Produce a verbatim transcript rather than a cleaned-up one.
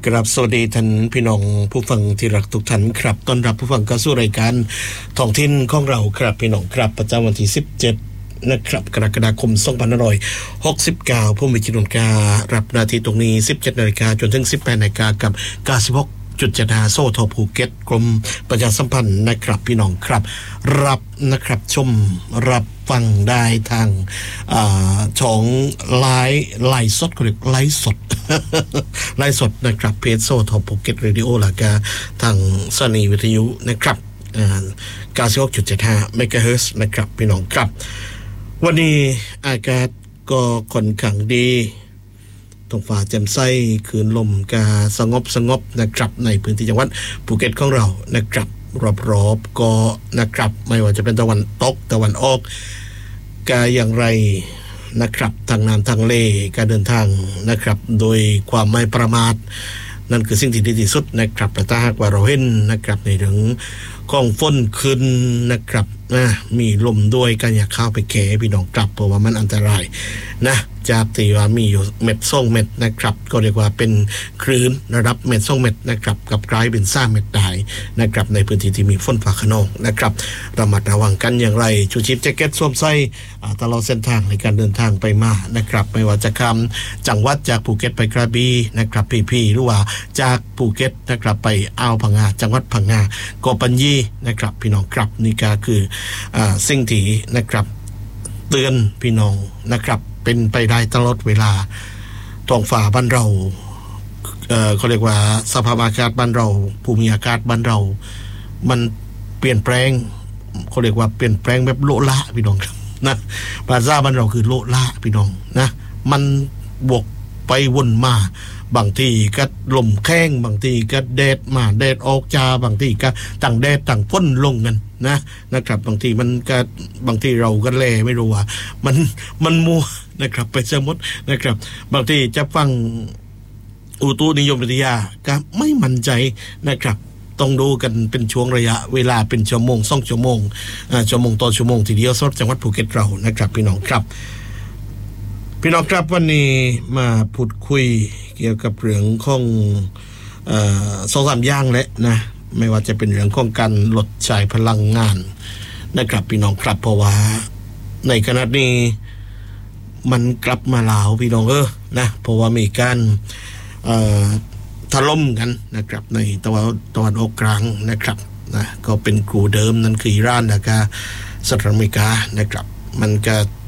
กราบสวัสดีท่านพี่น้องผู้ฟังที่รักทุกท่านครับต้อนรับผู้ฟังเข้าสู่รายการท้องถิ่นของเราครับพี่น้องครับประจำวันที่สิบเจ็ดนะครับกรกฎาคมสองพันห้าร้อยหกสิบเก้าผู้มีจิตวิญญาณรับหน้าที่ตรงนี้ สิบเจ็ดนาฬิกา จนถึง สิบแปดนาฬิกา กับเก้าสิบหกจุดเจ็ดห้า โซ่ทอภูเก็ตกรมประชาสัมพันธ์นะครับพี่น้องครับรับนะครับชมรับฟังได้ทางช่องไลฟ์ไลฟ์สดเขาเรียกไลฟ์สดไลฟ์สดนะครับเพจโซ่ทอภูเก็ตเรดิโอแล้วก็ทางสถานีวิทยุนะครับเก้าสิบหกจุดเจ็ดห้า เมกะเฮิรตซ์นะครับพี่น้องครับวันนี้อากาศก็ค่อนข้างดีท้องฟ้าแจ่มใสคลื่นลมก็สงบสงบนะครับในพื้นที่จังหวัดภูเก็ตของเรานะครับรอบๆก็นะครับไม่ว่าจะเป็นตะวันตกตะวันออกก็อย่างไรนะครับทางน้ำทางเลการเดินทางนะครับโดยความไม่ประมาทนั่นคือสิ่งที่ดีที่สุดนะครับแต่ถ้าหากว่าเราเห็นนะครับในเรื่องของฝนขึ้นนะครับนะมีลมด้วยกันอย่าเข้าไปแก่พี่น้องกลับเพราะว่ามันอันตรายนะจากที่ว่ามีอยู่เม็ดสองเม็ดนะครับก็เรียกว่าเป็นคลื่นระดับเม็ดสองเม็ดนะครับกับกลายเป็นสามเม็ดได้นะครับในพื้นที่ที่มีฝนฟ้าคะนองนะครับระมัดระวังกันอย่างไรชูชีพแจ็คเก็ตสวมใส่ตลอดเส้นทางในการเดินทางไปมานะครับไม่ว่าจะข้ามจังหวัดจากภูเก็ตไปกระบี่นะครับพี่ๆหรือว่าจากภูเก็ตนะครับไปอ่าวพังงาจังหวัดพังงาเกาะปัญญีนะครับพี่น้องครับนี่ก็คืออ่าสิ่งที่นะครับเตือนพี่น้องนะครับเป็นไปได้ตลอดเวลาท้องฟ้าบ้านเราเอ่อเขาเรียกว่าสภาพอากาศบ้านเราภูมิอากาศบ้านเรามันเปลี่ยนแปลงเขาเรียกว่าเปลี่ยนแปลงแบบโลละพี่น้องครับนะภาษาบ้านเราคือโลละพี่น้องนะมันบวกไปวนมาบางทีก็ลมแข้งบางทีก็แดดมาแดดออกจาบางทีก็ต่างแดดต่างฝนลงกันนะนะครับบางทีมันก็บางทีเราก็แลไม่รู้ว่ามันมันมัวนะครับไปสมมตินะครับบางทีจะฟังอุตุนิยมวิทยาก็ไม่มั่นใจนะครับต้องดูกันเป็นช่วงระยะเวลาเป็นชั่วโมงสองชั่วโมงอ่าชั่วโมงต่อชั่วโมงทีเดียวสำหรับจังหวัดภูเก็ตเรานะครับพี่น้องครับพี่น้องครับวันนี้มาพูดคุยเกี่ยวกับเรื่องของเอ่อสองสามอย่างและนะไม่ว่าจะเป็นเรื่องของการลดใช้พลังงานนะครับพี่น้องครับเพราะว่าในขณะนี้มันกลับมาหลาวพี่น้องเออนะเพราะว่ามีการเอ่อถล่มกันนะครับในตะวันตะวันออกกลางนะครับนะก็เป็นกลุ่มเดิมนั่นคืออิหร่านแล้วก็สหรัฐอเมริกานะครับมันก็